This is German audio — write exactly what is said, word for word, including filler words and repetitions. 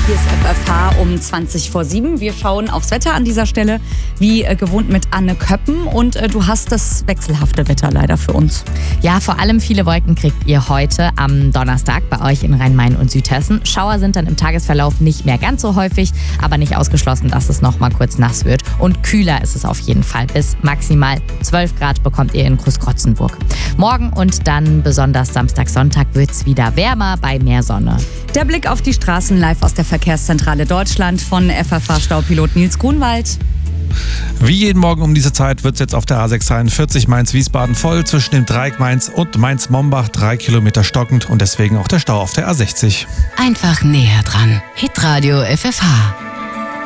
Hier ist F F H um zwanzig vor sieben. Wir schauen aufs Wetter an dieser Stelle, wie äh, gewohnt mit Anne Köppen. Und äh, du hast das wechselhafte Wetter leider für uns. Ja, vor allem viele Wolken kriegt ihr heute am Donnerstag bei euch in Rhein-Main und Südhessen. Schauer sind dann im Tagesverlauf nicht mehr ganz so häufig, aber nicht ausgeschlossen, dass es noch mal kurz nass wird. Und kühler ist es auf jeden Fall. Bis maximal zwölf Grad bekommt ihr in Großkrotzenburg. Morgen und dann besonders Samstag, Sonntag wird es wieder wärmer bei mehr Sonne. Der Blick auf die Straßen live aus der Verkehrszentrale Deutschland von F F H-Staupilot Nils Grunwald. Wie jeden Morgen um diese Zeit wird es jetzt auf der A sechshundertdreiundvierzig Mainz-Wiesbaden voll zwischen dem Dreieck Mainz und Mainz-Mombach, drei Kilometer stockend und deswegen auch der Stau auf der A sechzig. Einfach näher dran. Hitradio F F H.